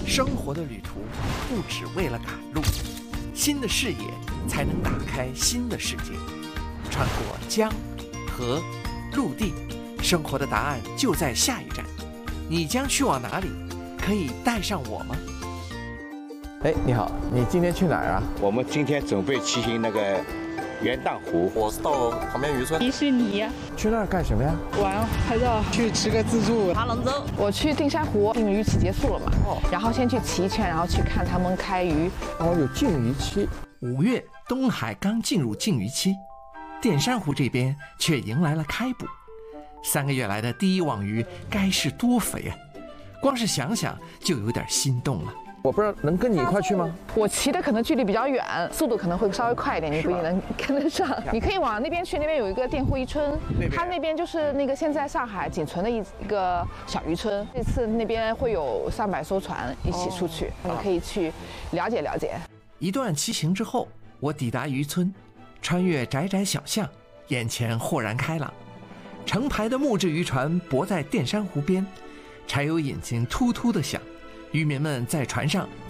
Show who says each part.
Speaker 1: 生活的旅途不只为了赶路，新的视野才能打开新的世界。穿过江、河、陆地，生活的答案就在下一站。你将去往哪里？可以带上我吗？
Speaker 2: 哎，你好，你今天去哪儿啊？
Speaker 3: 我们今天准备骑行那个元荡湖。
Speaker 4: 我是到旁边渔村。
Speaker 5: 迪士尼。
Speaker 2: 去那儿干什么呀？
Speaker 5: 玩拍照。
Speaker 6: 去吃个自助。
Speaker 5: 划龙舟。
Speaker 7: 我去定山湖，禁渔期结束了嘛，然后先去骑一圈，然后去看他们开渔。
Speaker 2: 哦，有禁渔期。
Speaker 1: 5月，东海刚进入禁渔期，淀山湖这边却迎来了开捕。3个月来的第一网鱼该是多肥啊！光是想想就有点心动了。
Speaker 2: 我不知道能跟你一块去吗？
Speaker 7: 我骑的可能距离比较远，速度可能会稍微快一点，你不一定能跟得上。你可以往那边去，那边有一个佃户渔村，它那边就是那个现在上海仅存的一个小渔村。这次那边会有300艘船一起出去，你可以去了解了解。
Speaker 1: 一段骑行之后，我抵达渔村，穿越窄窄小巷，眼前豁然开朗。成排的木质渔船泊在淀山湖边，柴油引擎突突地响，渔民们在船上